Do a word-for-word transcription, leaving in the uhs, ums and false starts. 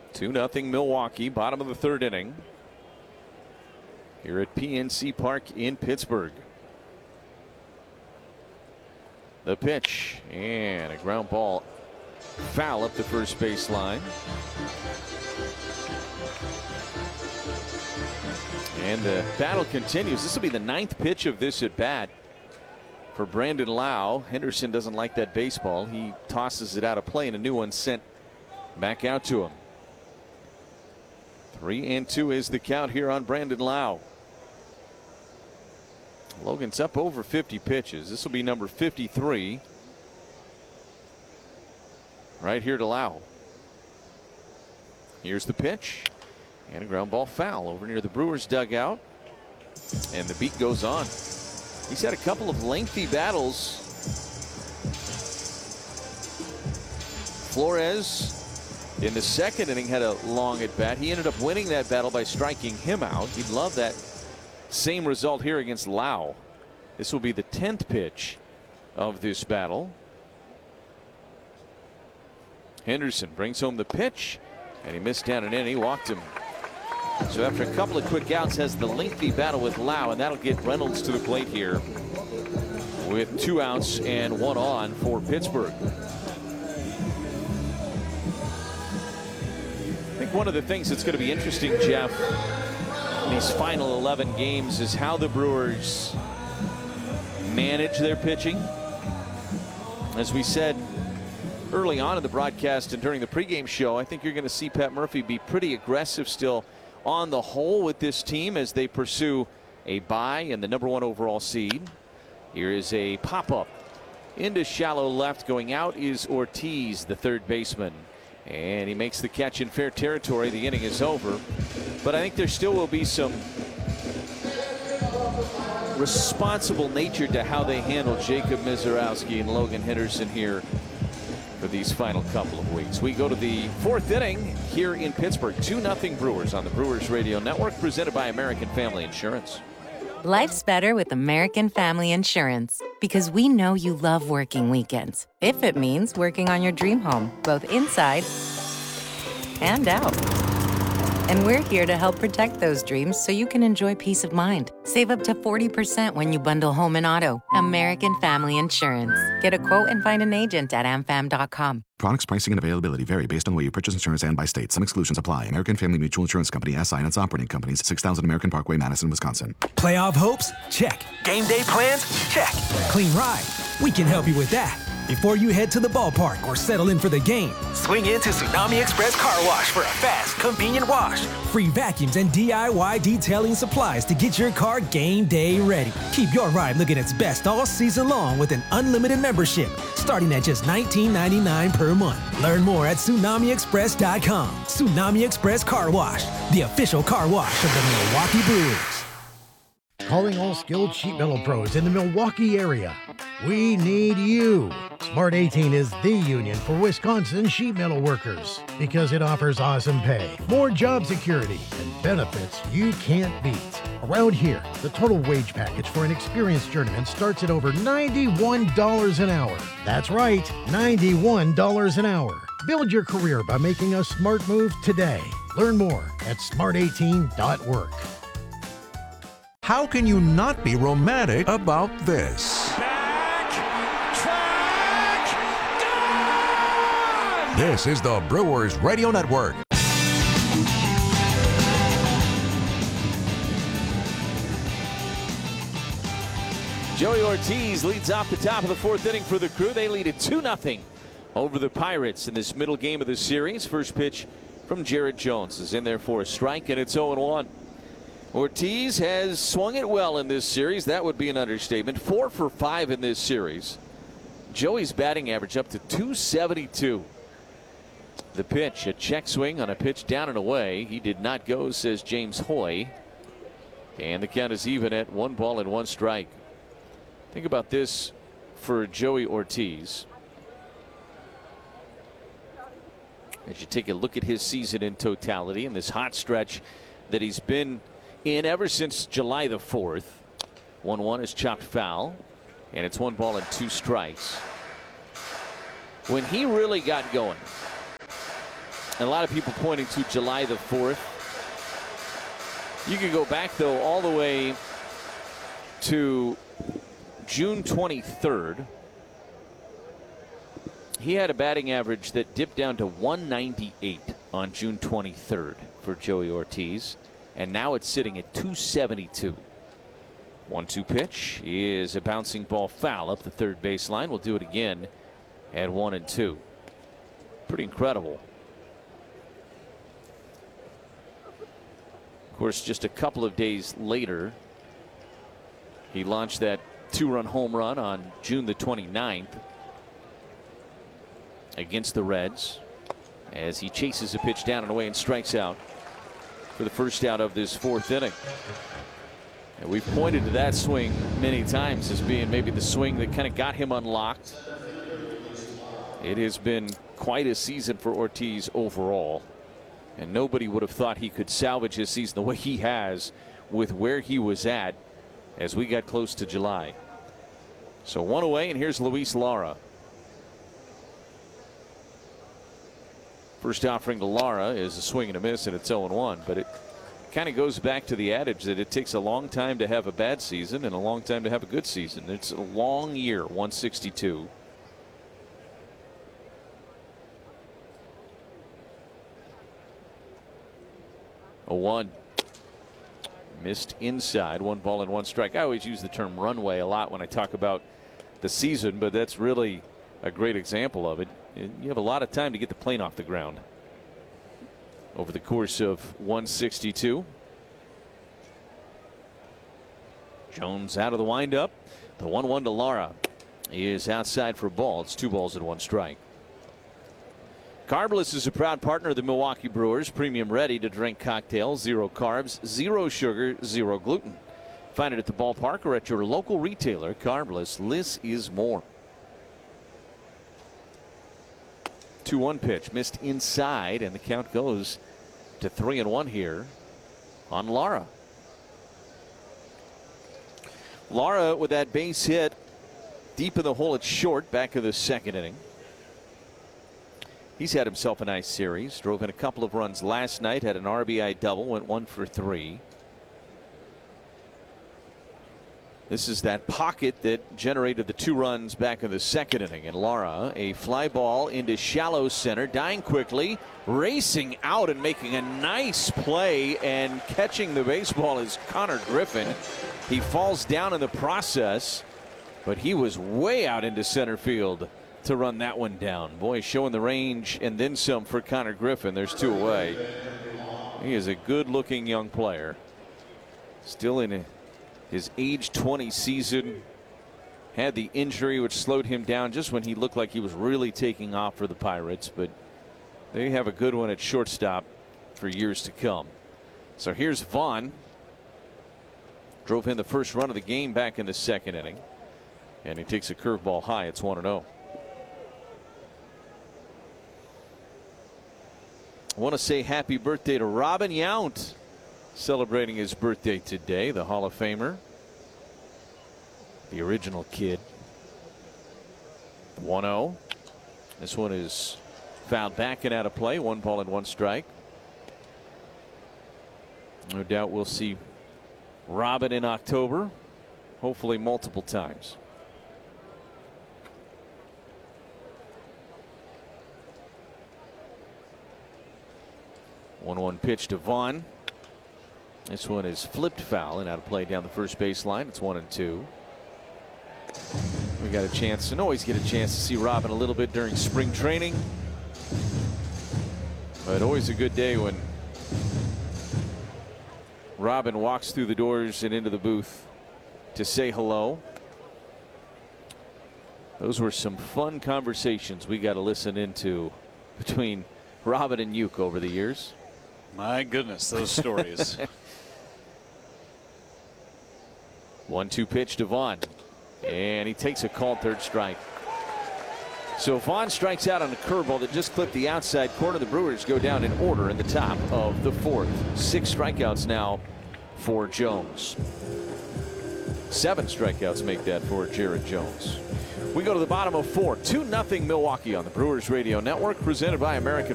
two nothing Milwaukee, bottom of the third inning here at P N C Park in Pittsburgh. The pitch and a ground ball foul up the first base line. And the battle continues. This will be the ninth pitch of this at bat for Brandon Lowe. Henderson doesn't like that baseball. He tosses it out of play, and a new one sent back out to him. Three and two is the count here on Brandon Lowe. Logan's up over fifty pitches. This will be number fifty-three. Right here to Lowe. Here's the pitch. And a ground ball foul over near the Brewers dugout. And the beat goes on. He's had a couple of lengthy battles. Flores in the second inning had a long at bat. He ended up winning that battle by striking him out. He'd love that same result here against Lowe. This will be the tenth pitch of this battle. Henderson brings home the pitch, and he missed down and in. He walked him. So after a couple of quick outs, has the lengthy battle with Lowe, and that'll get Reynolds to the plate here with two outs and one on for Pittsburgh. I think one of the things that's going to be interesting, Jeff, in these final eleven games is how the Brewers manage their pitching. As we said early on in the broadcast and during the pregame show, I think you're going to see Pat Murphy be pretty aggressive still on the whole with this team as they pursue a bye and the number one overall seed. Here is a pop-up into shallow left. Going out is Ortiz, the third baseman, and he makes the catch in fair territory. The inning is over, but I think there still will be some responsible nature to how they handle Jacob Misiorowski and Logan Henderson here for these final couple of weeks. We go to the fourth inning here in Pittsburgh. two nothing Brewers on the Brewers Radio Network, presented by American Family Insurance. Life's better with American Family Insurance because we know you love working weekends. If it means working on your dream home, both inside and out. And we're here to help protect those dreams so you can enjoy peace of mind. Save up to forty percent when you bundle home and auto. American Family Insurance. Get a quote and find an agent at am fam dot com. Products, pricing, and availability vary based on the way you purchase insurance and by state. Some exclusions apply. American Family Mutual Insurance Company, S I and its operating companies, six thousand American Parkway, Madison, Wisconsin. Playoff hopes? Check. Game day plans? Check. Clean ride? We can help you with that. Before you head to the ballpark or settle in for the game, swing into Tsunami Express Car Wash for a fast, convenient wash. Free vacuums and D I Y detailing supplies to get your car game day ready. Keep your ride looking its best all season long with an unlimited membership starting at just nineteen ninety-nine per month. Learn more at tsunami express dot com. Tsunami Express Car Wash, the official car wash of the Milwaukee Brewers. Calling all skilled sheet metal pros in the Milwaukee area. We need you. Smart eighteen is the union for Wisconsin sheet metal workers because it offers awesome pay, more job security, and benefits you can't beat. Around here, the total wage package for an experienced journeyman starts at over ninety-one dollars an hour. That's right, ninety-one dollars an hour. Build your career by making a smart move today. Learn more at smart eighteen dot work. How can you not be romantic about this? Back, track, gone! This is the Brewers Radio Network. Joey Ortiz leads off the top of the fourth inning for the Crew. They lead it two nothing over the Pirates in this middle game of the series. First pitch from Jared Jones is in there for a strike, and it's oh and one. Ortiz has swung it well in this series. That would be an understatement. Four for five in this series. Joey's batting average up to two seventy-two. The pitch, a check swing on a pitch down and away. He did not go, says James Hoy. And the count is even at one ball and one strike. Think about this for Joey Ortiz. As you take a look at his season in totality and this hot stretch that he's been in ever since July the fourth. one one is chopped foul, and it's one ball and two strikes. When he really got going, A lot of people pointing to July the fourth. You could go back, though, all the way to June twenty-third. He had a batting average that dipped down to one ninety-eight on June twenty-third for Joey Ortiz, and now it's sitting at two seventy-two. one two pitch is a bouncing ball foul up the third baseline. We'll do it again at one and two. Pretty incredible. Of course, just a couple of days later, he launched that two-run home run on June the twenty-ninth against the Reds as he chases a pitch down and away and strikes out for the first out of this fourth inning. And we've pointed to that swing many times as being maybe the swing that kind of got him unlocked. It has been quite a season for Ortiz overall, and nobody would have thought he could salvage his season the way he has with where he was at as we got close to July. So one away, and here's Luis Lara. First offering to Lara is a swing and a miss, and it's oh and one, but it kind of goes back to the adage that it takes a long time to have a bad season and a long time to have a good season. It's a long year. one sixty-two. oh one. Missed inside. One ball and one strike. I always use the term runway a lot when I talk about the season, but that's really a great example of it. You have a lot of time to get the plane off the ground over the course of one sixty-two. Jones out of the windup. The one one to Lara. He is outside for a ball. It's two balls and one strike. Carbliss is a proud partner of the Milwaukee Brewers. Premium ready to drink cocktails. Zero carbs, zero sugar, zero gluten. Find it at the ballpark or at your local retailer. Carbliss, less is more. two one pitch missed inside, and the count goes to three and one here on Lara. Lara with that base hit deep in the hole at short back of the second inning. He's had himself a nice series. Drove in a couple of runs last night. Had an R B I double. Went one for three. This is that pocket that generated the two runs back in the second inning. And Lara, a fly ball into shallow center, dying quickly, racing out and making a nice play, and catching the baseball is Connor Griffin. He falls down in the process, but he was way out into center field to run that one down. Boy, showing the range and then some for Connor Griffin. There's two away. He is a good-looking young player. Still in his age twenty season. Had the injury which slowed him down just when he looked like he was really taking off for the Pirates, but they have a good one at shortstop for years to come. So here's Vaughn. Drove in the first run of the game back in the second inning, and he takes a curveball high. It's one and oh. I want to say happy birthday to Robin Yount, celebrating his birthday today, the Hall of Famer, the original kid. one oh. This one is fouled back and out of play. One ball and one strike. No doubt we'll see Robin in October, hopefully multiple times. one one pitch to Vaughn. This one is flipped foul and out of play down the first baseline. It's one and two. We got a chance and always get a chance to see Robin a little bit during spring training. But always a good day when Robin walks through the doors and into the booth to say hello. Those were some fun conversations we got to listen into between Robin and Uke over the years. My goodness, those stories. one two pitch to Vaughn, and he takes a called third strike. So Vaughn strikes out on a curveball that just clipped the outside corner. The Brewers go down in order in the top of the fourth. Six strikeouts now for Jones. Seven strikeouts make that for Jared Jones. We go to the bottom of four. two nothing Milwaukee on the Brewers Radio Network, presented by American